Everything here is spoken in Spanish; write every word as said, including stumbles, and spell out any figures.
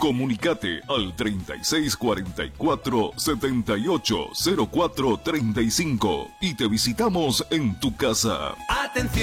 Comunicate al treinta y seis cuarenta y cuatro, setenta y ocho cero cuatro treinta y cinco y te visitamos en tu casa. Atención.